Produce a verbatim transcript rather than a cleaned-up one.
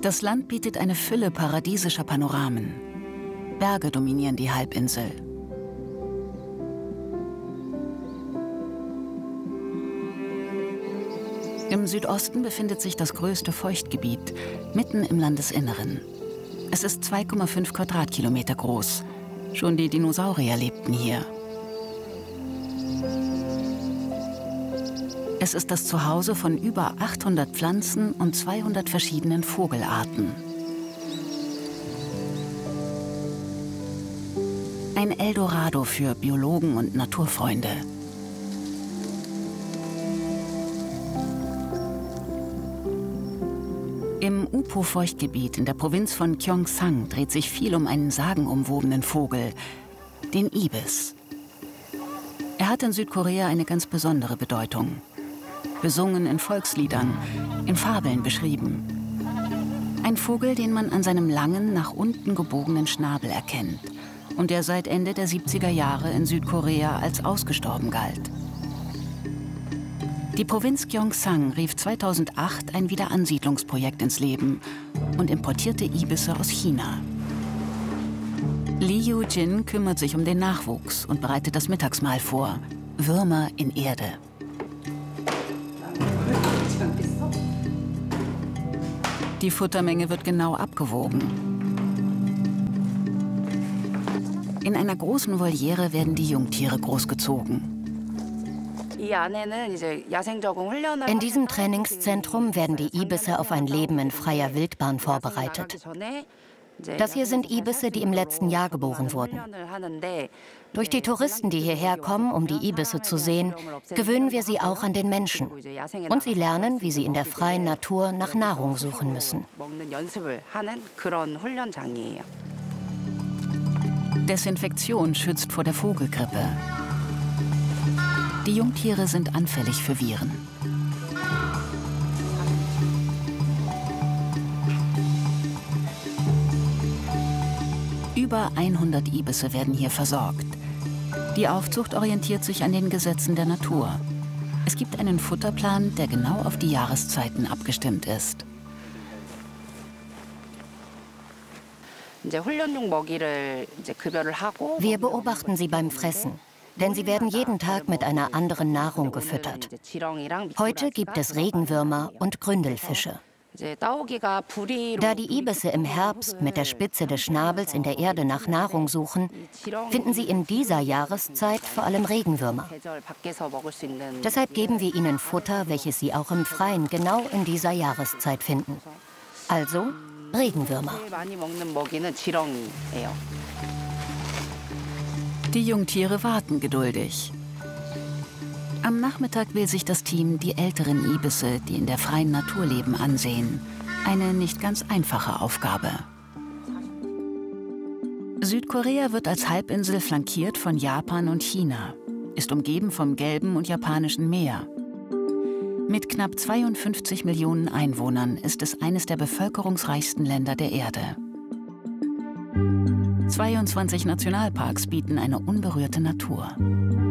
Das Land bietet eine Fülle paradiesischer Panoramen. Berge dominieren die Halbinsel. Im Südosten befindet sich das größte Feuchtgebiet, mitten im Landesinneren. Es ist zwei Komma fünf Quadratkilometer groß. Schon die Dinosaurier lebten hier. Es ist das Zuhause von über achthundert Pflanzen und zweihundert verschiedenen Vogelarten. Ein Eldorado für Biologen und Naturfreunde. Im Upo-Feuchtgebiet in der Provinz von Gyeongsang dreht sich viel um einen sagenumwobenen Vogel, den Ibis. Er hat in Südkorea eine ganz besondere Bedeutung. Besungen in Volksliedern, in Fabeln beschrieben. Ein Vogel, den man an seinem langen, nach unten gebogenen Schnabel erkennt und der seit Ende der siebziger Jahre in Südkorea als ausgestorben galt. Die Provinz Gyeongsang rief zweitausendacht ein Wiederansiedlungsprojekt ins Leben und importierte Ibisse aus China. Lee Yoo-jin kümmert sich um den Nachwuchs und bereitet das Mittagsmahl vor. Würmer in Erde. Die Futtermenge wird genau abgewogen. In einer großen Voliere werden die Jungtiere großgezogen. In diesem Trainingszentrum werden die Ibisse auf ein Leben in freier Wildbahn vorbereitet. Das hier sind Ibisse, die im letzten Jahr geboren wurden. Durch die Touristen, die hierher kommen, um die Ibisse zu sehen, gewöhnen wir sie auch an den Menschen. Und sie lernen, wie sie in der freien Natur nach Nahrung suchen müssen. Desinfektion schützt vor der Vogelgrippe. Die Jungtiere sind anfällig für Viren. Über hundert Ibisse werden hier versorgt. Die Aufzucht orientiert sich an den Gesetzen der Natur. Es gibt einen Futterplan, der genau auf die Jahreszeiten abgestimmt ist. Wir beobachten sie beim Fressen, denn sie werden jeden Tag mit einer anderen Nahrung gefüttert. Heute gibt es Regenwürmer und Gründelfische. Da die Ibisse im Herbst mit der Spitze des Schnabels in der Erde nach Nahrung suchen, finden sie in dieser Jahreszeit vor allem Regenwürmer. Deshalb geben wir ihnen Futter, welches sie auch im Freien genau in dieser Jahreszeit finden. Also Regenwürmer. Die Jungtiere warten geduldig. Am Nachmittag will sich das Team die älteren Ibisse, die in der freien Natur leben, ansehen. Eine nicht ganz einfache Aufgabe. Südkorea wird als Halbinsel flankiert von Japan und China, ist umgeben vom Gelben und Japanischen Meer. Mit knapp zweiundfünfzig Millionen Einwohnern ist es eines der bevölkerungsreichsten Länder der Erde. zweiundzwanzig Nationalparks bieten eine unberührte Natur.